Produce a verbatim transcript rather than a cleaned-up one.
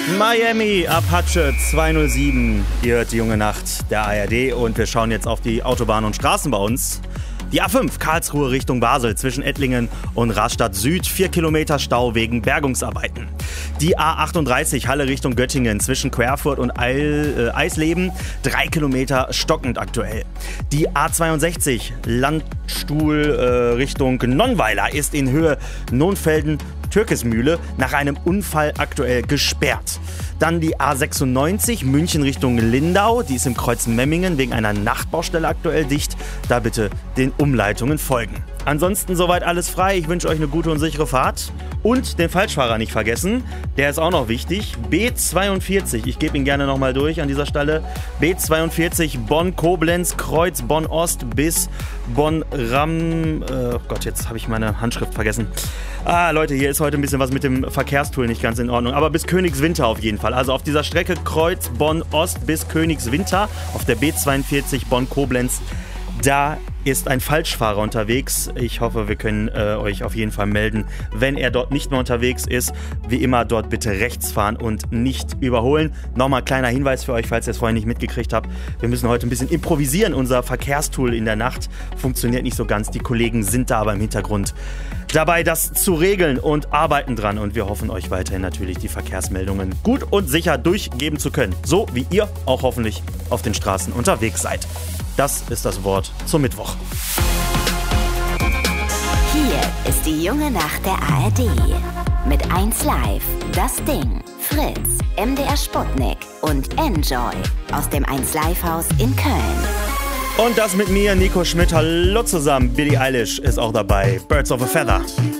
Miami, Apache zweihundertsieben. Ihr hört die junge Nacht der A R D und wir schauen jetzt auf die Autobahnen und Straßen bei uns. Die A fünf, Karlsruhe Richtung Basel, zwischen Ettlingen und Rastatt Süd, vier Kilometer Stau wegen Bergungsarbeiten. Die A achtunddreißig, Halle Richtung Göttingen, zwischen Querfurt und Eil, äh, Eisleben, drei Kilometer stockend aktuell. Die A zweiundsechzig, Landstuhl äh, Richtung Nonnweiler, ist in Höhe Nonfelden, Türkismühle, nach einem Unfall aktuell gesperrt. Dann die A sechsundneunzig, München Richtung Lindau, die ist im Kreuz Memmingen wegen einer Nachtbaustelle aktuell dicht. Da bitte den Umleitungen folgen. Ansonsten soweit alles frei. Ich wünsche euch eine gute und sichere Fahrt. Und den Falschfahrer nicht vergessen, der ist auch noch wichtig. B zweiundvierzig, ich gebe ihn gerne nochmal durch an dieser Stelle. B zweiundvierzig Bonn-Koblenz, Kreuz Bonn-Ost bis Bonn-Ram... Äh, oh Gott, jetzt habe ich meine Handschrift vergessen. Ah, Leute, hier ist heute ein bisschen was mit dem Verkehrstool nicht ganz in Ordnung. Aber bis Königswinter auf jeden Fall. Also auf dieser Strecke Kreuz Bonn-Ost bis Königswinter auf der B zweiundvierzig Bonn-Koblenz. Da ist ein Falschfahrer unterwegs. Ich hoffe, wir können äh, euch auf jeden Fall melden, wenn er dort nicht mehr unterwegs ist. Wie immer, dort bitte rechts fahren und nicht überholen. Nochmal ein kleiner Hinweis für euch, falls ihr es vorhin nicht mitgekriegt habt. Wir müssen heute ein bisschen improvisieren. Unser Verkehrstool in der Nacht funktioniert nicht so ganz. Die Kollegen sind da aber im Hintergrund dabei, das zu regeln und arbeiten dran. Und wir hoffen, euch weiterhin natürlich die Verkehrsmeldungen gut und sicher durchgeben zu können. So wie ihr auch hoffentlich auf den Straßen unterwegs seid. Das ist das Wort zum Mittwoch. Hier ist die junge Nacht der A R D. Mit eins Live, Das Ding, Fritz, M D R Sputnik und Enjoy aus dem eins Live Haus in Köln. Und das mit mir, Nico Schmidt. Hallo zusammen. Billie Eilish ist auch dabei. Birds of a Feather.